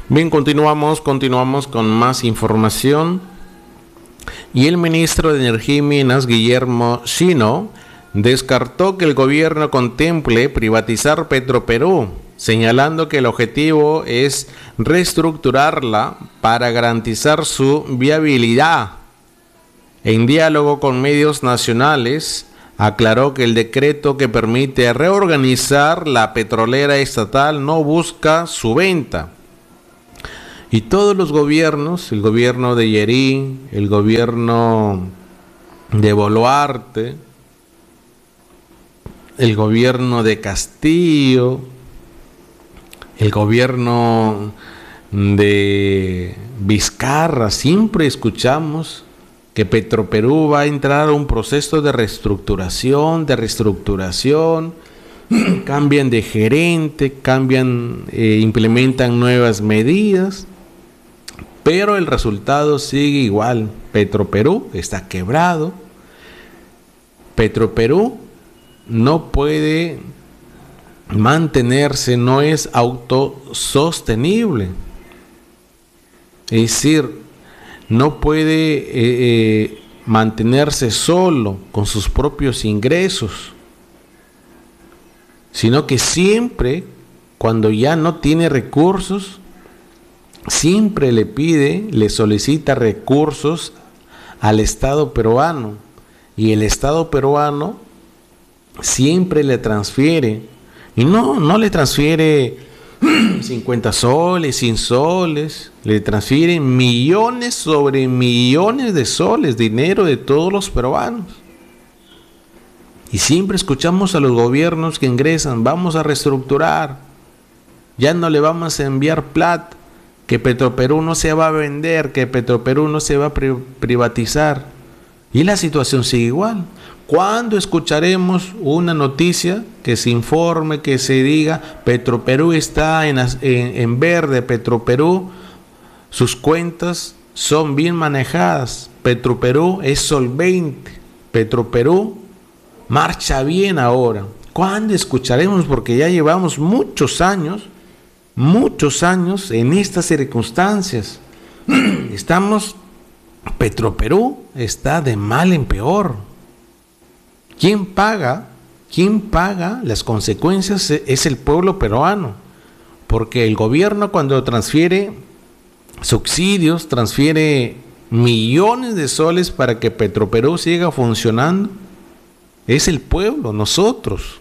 Bien, continuamos con más información. Y el ministro de Energía y Minas, Guillermo Shino, descartó que el gobierno contemple privatizar Petroperú, señalando que el objetivo es reestructurarla para garantizar su viabilidad. En diálogo con medios nacionales, aclaró que el decreto que permite reorganizar la petrolera estatal no busca su venta. Y todos los gobiernos, el gobierno de Yerín, el gobierno de Boluarte, el gobierno de Castillo, el gobierno de Vizcarra, siempre escuchamos que Petroperú va a entrar a un proceso de reestructuración, cambian de gerente, implementan nuevas medidas, pero el resultado sigue igual. Petroperú está quebrado. Petroperú no puede mantenerse, no es autosostenible. Es decir, no puede mantenerse solo con sus propios ingresos, sino que siempre, cuando ya no tiene recursos, siempre le solicita recursos al Estado peruano, y el Estado peruano siempre le transfiere, y no le transfiere 50 soles, 100 soles, le transfieren millones sobre millones de soles, dinero de todos los peruanos. Y siempre escuchamos a los gobiernos que ingresan: vamos a reestructurar, ya no le vamos a enviar plata, que Petroperú no se va a vender, que Petroperú no se va a privatizar. Y la situación sigue igual. ¿Cuándo escucharemos una noticia que se informe, que se diga Petroperú está en verde, Petroperú, sus cuentas son bien manejadas, Petroperú es solvente, Petroperú marcha bien ahora? ¿Cuándo escucharemos? Porque ya llevamos muchos años en estas circunstancias. Petroperú está de mal en peor. ¿Quién paga las consecuencias? Es el pueblo peruano, porque el gobierno, cuando transfiere subsidios, transfiere millones de soles para que Petroperú siga funcionando, es el pueblo, nosotros.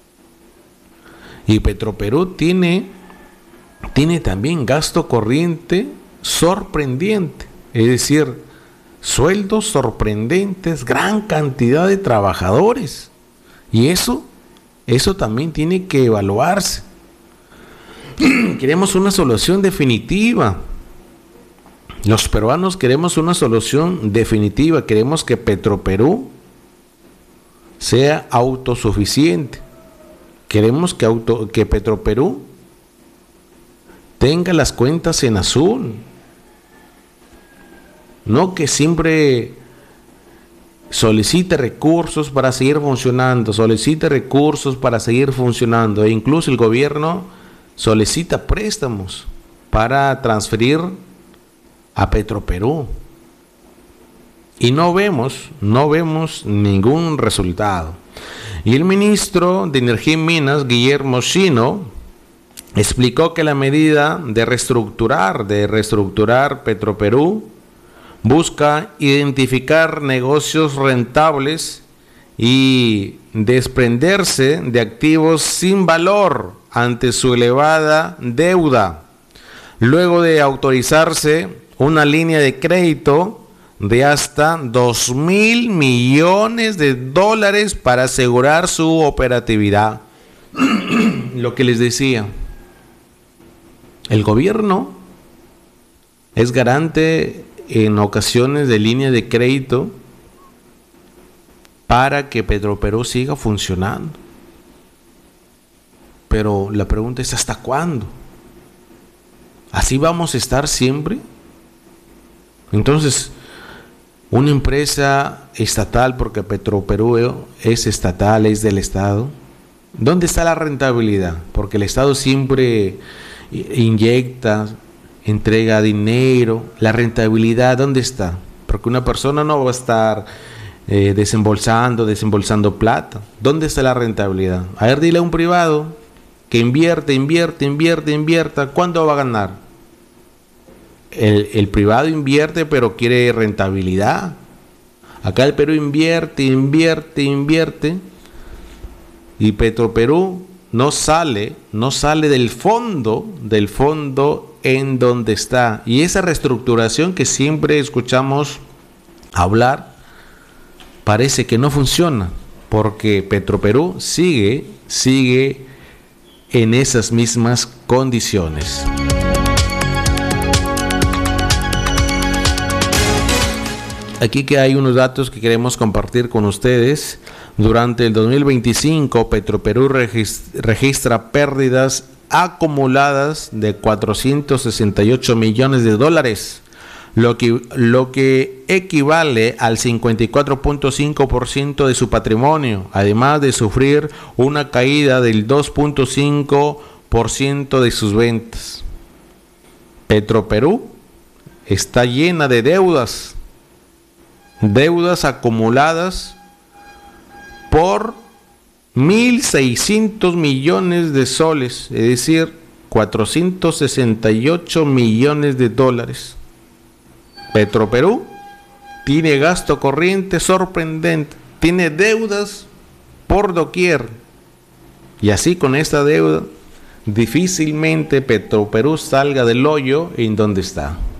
Y Petroperú tiene también gasto corriente sorprendente, es decir, sueldos sorprendentes, gran cantidad de trabajadores, y eso también tiene que evaluarse. Queremos una solución definitiva. Los peruanos queremos una solución definitiva. Queremos que Petroperú sea autosuficiente. Queremos que Petroperú tenga las cuentas en azul. No que siempre solicite recursos para seguir funcionando, e incluso el gobierno solicita préstamos para transferir a Petroperú. Y no vemos ningún resultado. Y el ministro de Energía y Minas, Guillermo Shino, explicó que la medida de reestructurar Petroperú busca identificar negocios rentables y desprenderse de activos sin valor ante su elevada deuda, luego de autorizarse una línea de crédito de hasta $2.000 millones para asegurar su operatividad. Lo que les decía, el gobierno es garante en ocasiones de línea de crédito para que Petroperú siga funcionando. Pero la pregunta es: ¿hasta cuándo? ¿Así vamos a estar siempre? Entonces, una empresa estatal, porque Petroperú es estatal, es del Estado, ¿dónde está la rentabilidad? Porque el Estado siempre inyecta, entrega dinero, la rentabilidad, ¿dónde está? Porque una persona no va a estar desembolsando plata. ¿Dónde está la rentabilidad? A ver, dile a un privado que invierta. ¿Cuándo va a ganar? El privado invierte, pero quiere rentabilidad. Acá el Perú invierte. Y Petroperú no sale del fondo en donde está. Y esa reestructuración que siempre escuchamos hablar, parece que no funciona, porque Petroperú sigue en esas mismas condiciones. Aquí que hay unos datos que queremos compartir con ustedes. Durante el 2025, Petroperú registra pérdidas acumuladas de 468 millones de dólares, lo que equivale al 54.5% de su patrimonio, además de sufrir una caída del 2.5% de sus ventas. Petroperú está llena de deudas acumuladas por 1.600 millones de soles, es decir, 468 millones de dólares. Petroperú tiene gasto corriente sorprendente, tiene deudas por doquier, y así con esta deuda difícilmente Petroperú salga del hoyo en donde está.